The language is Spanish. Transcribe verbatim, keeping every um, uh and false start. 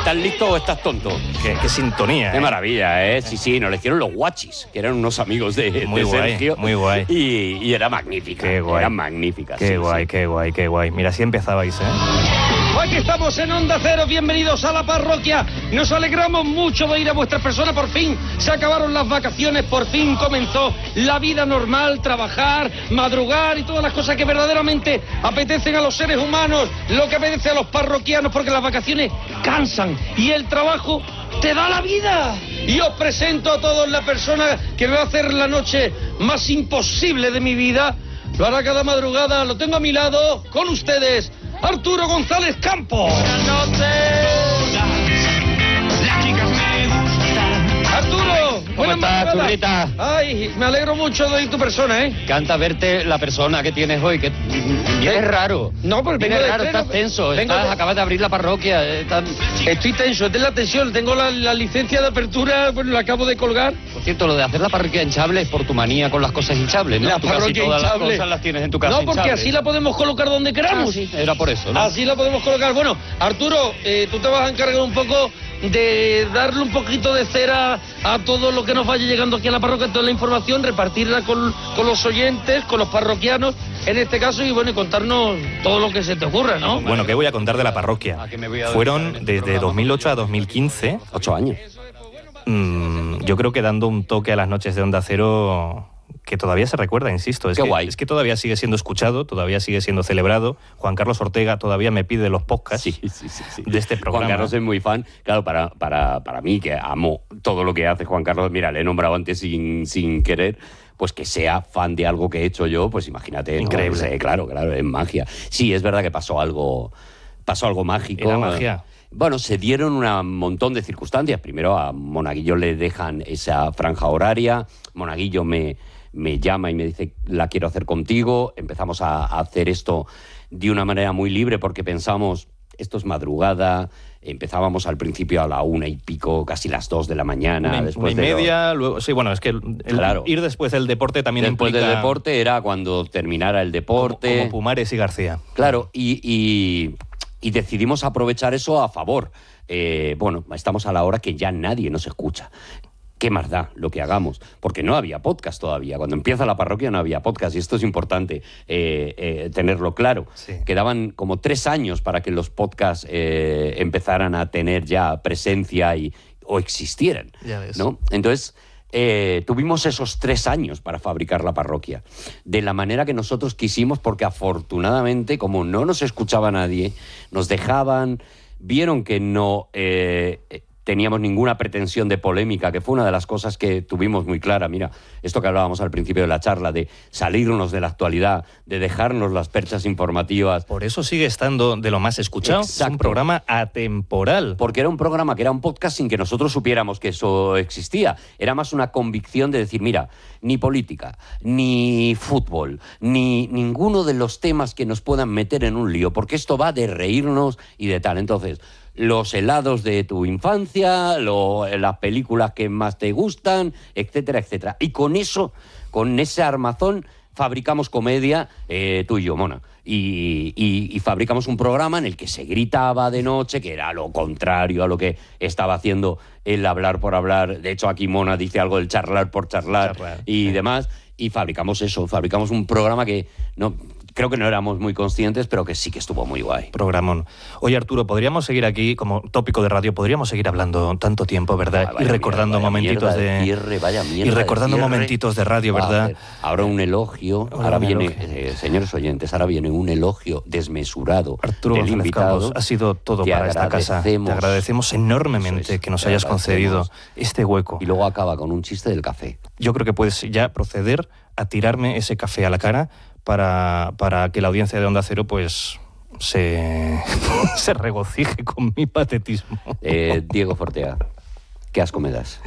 ¿Estás listo o estás tonto? Qué, qué sintonía. Qué ¿eh? maravilla, ¿eh? Sí, sí, nos le hicieron los guachis, que eran unos amigos de, muy de guay, Sergio. Muy guay. Y, y era magnífica. Qué guay. Era magnífica. Qué sí, guay, sí. qué guay, qué guay. Mira, así empezabais, ¿eh? Aquí estamos en Onda Cero, bienvenidos a la parroquia. Nos alegramos mucho de ir a vuestra persona, por fin se acabaron las vacaciones, por fin comenzó la vida normal, trabajar, madrugar y todas las cosas que verdaderamente apetecen a los seres humanos, lo que apetece a los parroquianos, porque las vacaciones cansan y el trabajo te da la vida. Y os presento a todos la persona que me va a hacer la noche más imposible de mi vida. Lo hará cada madrugada, lo tengo a mi lado, con ustedes, Arturo González Campos. Buenas noches. Las chicas me gustan. Arturo, ¿cómo estás, Turrita? Ay, me alegro mucho de oír tu persona, ¿eh? Canta verte la persona que tienes hoy, que es raro. No, pero Vienes vengo de raro, estreno, estás tenso, vengo estás, de- acabas de abrir la parroquia. Estás... Estoy tenso, esta es la tensión, tengo la, la licencia de apertura, bueno, la acabo de colgar. Por cierto, lo de hacer la parroquia hinchable es por tu manía con las cosas hinchables, ¿no? La Tú casi parroquia todas hinchable. las cosas las tienes en tu casa No, porque hinchable. así la podemos colocar donde queramos. Ah, sí, era por eso, ¿no? Así la podemos colocar. Bueno, Arturo, eh, tú te vas a encargar un poco de darle un poquito de cera a todo lo que nos vaya llegando aquí a la parroquia, toda la información, repartirla con, con los oyentes, con los parroquianos, en este caso, y bueno, y contarnos todo lo que se te ocurra, ¿no? Bueno, ¿qué voy a contar de la parroquia? ¿A qué me voy a dedicar en Fueron este desde programa? dos mil ocho a dos mil quince. Ocho años. mmm, yo creo que dando un toque a las noches de Onda Cero que todavía se recuerda, insisto. Es Qué que, guay. es que todavía sigue siendo escuchado, todavía sigue siendo celebrado. Juan Carlos Ortega todavía me pide los podcasts Sí, sí, sí, sí. de este programa. Juan Carlos es muy fan. Claro, para, para, para mí, que amo todo lo que hace Juan Carlos, mira, le he nombrado antes sin, sin querer, pues que sea fan de algo que he hecho yo, pues imagínate. ¿no? Increíble. Sí, claro, claro, es magia. Sí, es verdad que pasó algo, pasó algo mágico. Era magia. Bueno, se dieron un montón de circunstancias. Primero a Monaguillo le dejan esa franja horaria. Monaguillo me, me llama y me dice, la quiero hacer contigo. Empezamos a, a hacer esto de una manera muy libre porque pensamos, esto es madrugada. Empezábamos al principio a la una y pico, casi las dos de la mañana. Una, después una y de media, luego... Sí, bueno, es que el, el Claro. ir después del deporte también Después implica... del deporte era cuando terminara el deporte. Como, como Pumares y García. Claro, y, y, y decidimos aprovechar eso a favor. Eh, bueno, estamos a la hora que ya nadie nos escucha. ¿Qué más da lo que hagamos? Porque no había podcast todavía. Cuando empieza la parroquia no había podcast y esto es importante eh, eh, tenerlo claro. Sí. Quedaban como tres años para que los podcasts eh, empezaran a tener ya presencia y, o existieran. Ya ves. ¿No? Entonces... Eh, tuvimos esos tres años para fabricar la parroquia de la manera que nosotros quisimos, porque afortunadamente, como no nos escuchaba nadie, nos dejaban, vieron que no eh, teníamos ninguna pretensión de polémica, que fue una de las cosas que tuvimos muy clara. Mira, esto que hablábamos al principio de la charla, de salirnos de la actualidad, de dejarnos las perchas informativas. Por eso sigue estando de lo más escuchado. Exacto. Es un programa atemporal. Porque era un programa que era un podcast sin que nosotros supiéramos que eso existía. Era más una convicción de decir, mira, ni política, ni fútbol, ni ninguno de los temas que nos puedan meter en un lío, porque esto va de reírnos y de tal. Entonces, los helados de tu infancia, lo, las películas que más te gustan, etcétera, etcétera. Y con eso, con ese armazón, fabricamos comedia, eh, tú y yo, Mona. Y, y, y fabricamos un programa en el que se gritaba de noche, que era lo contrario a lo que estaba haciendo el hablar por hablar. De hecho, aquí Mona dice algo del charlar por charlar, Charlar, y sí. demás. Y fabricamos eso, fabricamos un programa que no creo que no éramos muy conscientes, pero que sí que estuvo muy guay. Programón. Oye, Arturo, podríamos seguir aquí, como tópico de radio, podríamos seguir hablando tanto tiempo, ¿verdad? Vaya y recordando mierda, vaya momentitos mierda de... cierre, vaya mierda y de recordando cierre. momentitos de radio, Va a ¿verdad? hacer ahora un elogio, Ahora ahora un viene, elogio. eh, señores oyentes, ahora viene un elogio desmesurado Arturo del González invitado. Campos, ha sido todo Te para esta casa. Te agradecemos. agradecemos enormemente Eso es, que nos te hayas concedido agradecemos. este hueco. Y luego acaba con un chiste del café. Yo creo que puedes ya proceder a tirarme ese café a la cara para, para que la audiencia de Onda Cero pues se, se regocije con mi patetismo. Eh, Diego Fortea, ¿qué asco me das?